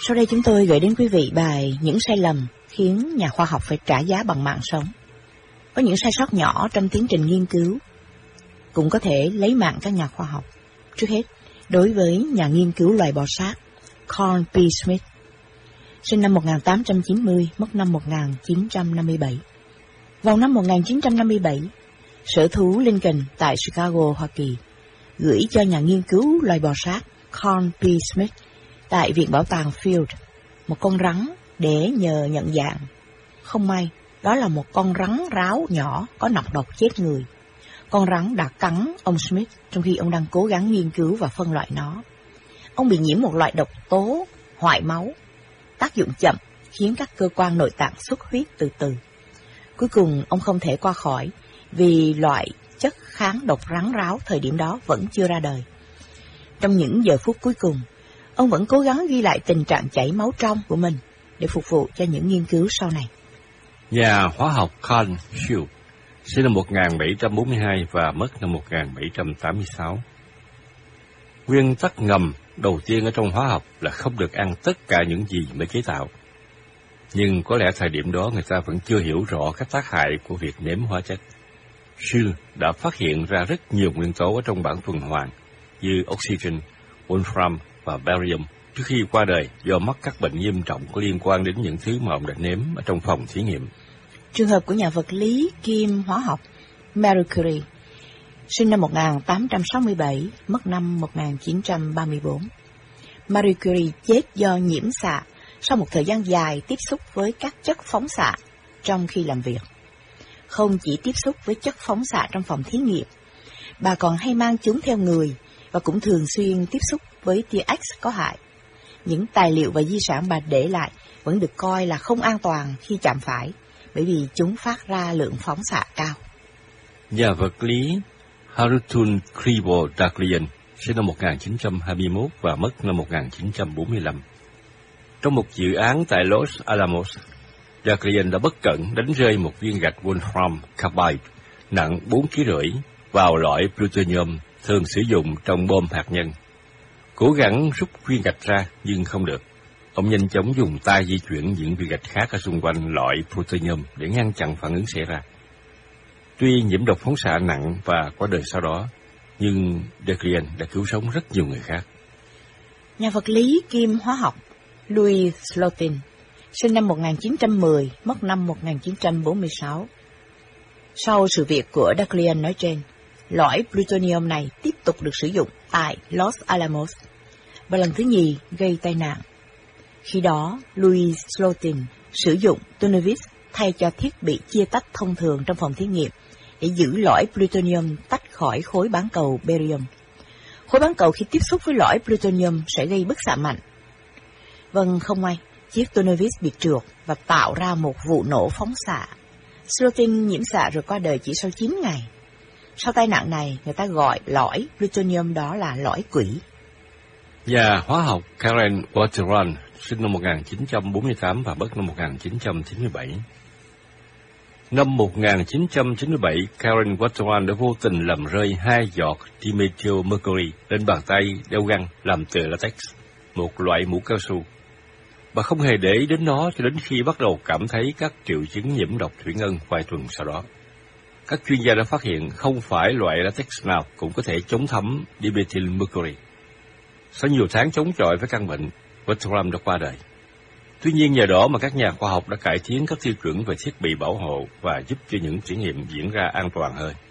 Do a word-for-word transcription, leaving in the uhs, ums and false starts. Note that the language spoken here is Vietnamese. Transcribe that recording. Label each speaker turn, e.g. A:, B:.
A: Sau đây chúng tôi gửi đến quý vị bài Những sai lầm khiến nhà khoa học phải trả giá bằng mạng sống. Có những sai sót nhỏ trong tiến trình nghiên cứu cũng có thể lấy mạng các nhà khoa học. Trước hết, đối với nhà nghiên cứu loài bò sát Carl P. Smith, sinh năm một nghìn tám trăm chín mươi, mất năm một nghìn chín trăm năm mươi bảy. Vào năm một nghìn chín trăm năm mươi bảy, sở thú Lincoln tại Chicago, Hoa Kỳ, gửi cho nhà nghiên cứu loài bò sát Carl P. Smith tại Viện Bảo tàng Field một con rắn để nhờ nhận dạng. Không may, đó là một con rắn ráo nhỏ có nọc độc chết người. Con rắn đã cắn ông Smith trong khi ông đang cố gắng nghiên cứu và phân loại nó. Ông bị nhiễm một loại độc tố hoại máu, tác dụng chậm khiến các cơ quan nội tạng xuất huyết từ từ. Cuối cùng ông không thể qua khỏi vì loại chất kháng độc rắn ráo thời điểm đó vẫn chưa ra đời. Trong những giờ phút cuối cùng, ông vẫn cố gắng ghi lại tình trạng chảy máu trong của mình để phục vụ cho những nghiên cứu sau này.
B: Nhà hóa học Carl Schurz, sinh năm một nghìn bảy trăm bốn mươi hai và mất năm một nghìn bảy trăm tám mươi sáu. Nguyên tắc ngầm đầu tiên ở trong hóa học là không được ăn tất cả những gì mới chế tạo. Nhưng có lẽ thời điểm đó người ta vẫn chưa hiểu rõ các tác hại của việc nếm hóa chất. Schurz đã phát hiện ra rất nhiều nguyên tố ở trong bảng tuần hoàn như oxygen, wolfram và barium trước khi qua đời do mắc các bệnh nghiêm trọng có liên quan đến những thứ mà ông đã nếm ở trong phòng thí nghiệm.
A: Trường hợp của nhà vật lý kim hóa học Marie Curie, sinh năm một nghìn tám trăm sáu mươi bảy, mất năm một nghìn chín trăm ba mươi bốn. Marie Curie chết do nhiễm xạ sau một thời gian dài tiếp xúc với các chất phóng xạ trong khi làm việc. Không chỉ tiếp xúc với chất phóng xạ trong phòng thí nghiệm, bà còn hay mang chúng theo người và cũng thường xuyên tiếp xúc với tia X có hại. Những tài liệu và di sản bà để lại vẫn được coi là không an toàn khi chạm phải, bởi vì chúng phát ra lượng phóng xạ cao.
B: Nhà vật lý Harutun Krivo Daghlian, sinh năm một nghìn chín trăm hai mươi mốt và mất năm một nghìn chín trăm bốn mươi lăm. Trong một dự án tại Los Alamos, Daghlian đã bất cẩn đánh rơi một viên gạch wolfram carbide nặng bốn ki lô gam vào lõi plutonium thường sử dụng trong bom hạt nhân. Cố gắng rút viên gạch ra nhưng không được. Ông nhanh chóng dùng tay di chuyển những viên gạch khác ở xung quanh lõi plutonium để ngăn chặn phản ứng xảy ra. Tuy nhiễm độc phóng xạ nặng và qua đời sau đó, nhưng Daghlian đã cứu sống rất nhiều người khác.
A: Nhà vật lý kim hóa học Louis Slotin, sinh năm một nghìn chín trăm mười, mất năm một nghìn chín trăm bốn mươi sáu. Sau sự việc của Daghlian nói trên, lõi plutonium này tiếp tục được sử dụng tại Los Alamos và lần thứ nhì gây tai nạn. Khi đó, Louis Slotin sử dụng Tunovitz thay cho thiết bị chia tách thông thường trong phòng thí nghiệm để giữ lõi plutonium tách khỏi khối bán cầu barium. Khối bán cầu khi tiếp xúc với lõi plutonium sẽ gây bức xạ mạnh. Vâng, không may, chiếc Tunovitz bị trượt và tạo ra một vụ nổ phóng xạ. Slotin nhiễm xạ rồi qua đời chỉ sau chín ngày. Sau tai nạn này, người ta gọi lõi plutonium đó là lõi quỷ.
B: Nhà hóa học Karen Waterman, sinh năm một nghìn chín trăm bốn mươi tám và mất năm một nghìn chín trăm chín mươi bảy. Năm một nghìn chín trăm chín mươi bảy, Karen Waterman đã vô tình làm rơi hai giọt dimethylmercury lên bàn tay đeo găng làm từ latex, một loại mũ cao su. Bà không hề để ý đến nó cho đến khi bắt đầu cảm thấy các triệu chứng nhiễm độc thủy ngân vài tuần sau đó. Các chuyên gia đã phát hiện không phải loại latex nào cũng có thể chống thấm dimethylmercury. Sau nhiều tháng chống chọi với căn bệnh, Waterman đã qua đời. Tuy nhiên nhờ đó mà các nhà khoa học đã cải tiến các tiêu chuẩn về thiết bị bảo hộ và giúp cho những thí nghiệm diễn ra an toàn hơn.